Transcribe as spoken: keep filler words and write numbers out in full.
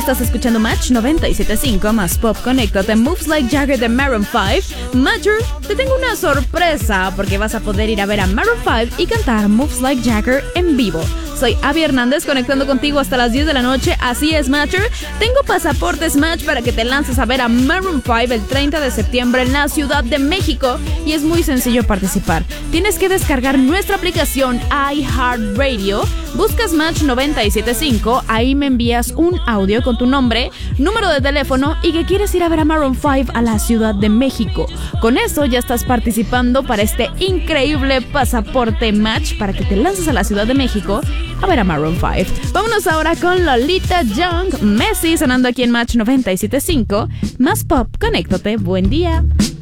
Estás escuchando Match noventa y siete punto cinco más Pop. Conéctate. Moves Like Jagger de Maroon cinco. Matcher, te tengo una sorpresa porque vas a poder ir a ver a Maroon cinco y cantar Moves Like Jagger en vivo. Soy Abby Hernández conectando contigo hasta las diez de la noche. Así es, Matcher. Tengo pasaportes Match para que te lances a ver a Maroon cinco el treinta de septiembre en la Ciudad de México. Y es muy sencillo participar. Tienes que descargar nuestra aplicación iHeartRadio. Buscas Match noventa y siete punto cinco. Ahí me envías un audio con tu nombre, número de teléfono y que quieres ir a ver a Maroon cinco a la Ciudad de México. Con eso ya estás participando para este increíble pasaporte Match para que te lances a la Ciudad de México a ver a Maroon cinco. Vámonos ahora con Lolita Young, Messi, sonando aquí en Match noventa y siete punto cinco. Más Pop, conéctate, buen día.